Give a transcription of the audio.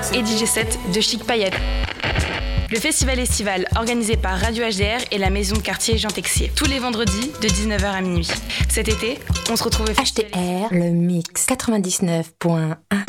et DJ set de Chic Payette. Le festival estival organisé par Radio HDR et la maison de quartier Jean Texier. Tous les vendredis de 19h à minuit. Cet été, on se retrouve au HDR, le mix 99.1.